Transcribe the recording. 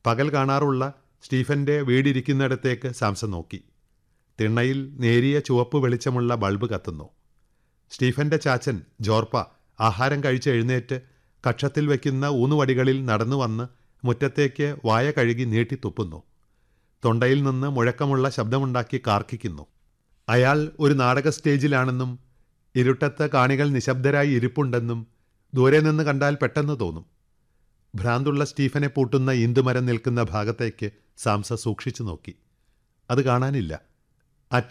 പകൽ കാണാറുള്ള സ്റ്റീഫന്റെ വീടിരിക്കുന്നിടത്തേക്ക് സാംസൺ നോക്കി. തിണ്ണയിൽ നേരിയ ചുവപ്പ് വെളിച്ചമുള്ള ബൾബ് കത്തുന്നു. സ്റ്റീഫന്റെ ചാച്ചൻ ജോർപ്പ ആഹാരം കഴിച്ച് എഴുന്നേറ്റ് കക്ഷത്തിൽ വയ്ക്കുന്ന ഊന്നുവടികളിൽ നടന്നു വന്ന് മുറ്റത്തേക്ക് വായ കഴുകി നീട്ടിത്തുപ്പുന്നു. തൊണ്ടയിൽ നിന്ന് മുഴക്കമുള്ള ശബ്ദമുണ്ടാക്കി കാർക്കിക്കുന്നു. അയാൾ ഒരു നാടക സ്റ്റേജിലാണെന്നും ഇരുട്ടത്ത് കാണികൾ നിശബ്ദരായി ഇരിപ്പുണ്ടെന്നും ദൂരെ നിന്ന് കണ്ടാൽ പെട്ടെന്ന് തോന്നും. ഭ്രാന്തുള്ള സ്റ്റീഫനെ പൂട്ടുന്ന ഈന്തുമരം നിൽക്കുന്ന ഭാഗത്തേക്ക് സാംസ സൂക്ഷിച്ചു നോക്കി. അത് കാണാനില്ല.